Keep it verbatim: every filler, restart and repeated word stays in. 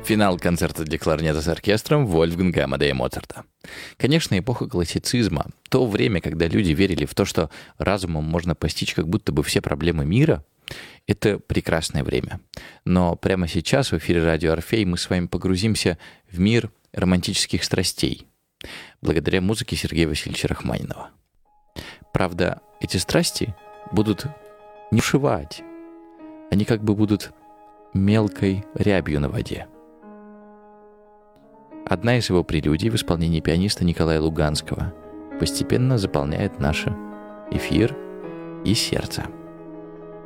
Финал концерта для кларнета с оркестром Вольфганга Амадея Моцарта. Конечно, эпоха классицизма, то время, когда люди верили в то, что разумом можно постичь как будто бы все проблемы мира, это прекрасное время. Но прямо сейчас в эфире радио «Орфей» мы с вами погрузимся в мир романтических страстей, благодаря музыке Сергея Васильевича Рахманинова. Правда, эти страсти будут не бушевать, они как бы будут мелкой рябью на воде. Одна из его прелюдий в исполнении пианиста Николая Луганского постепенно заполняет наш эфир и сердце.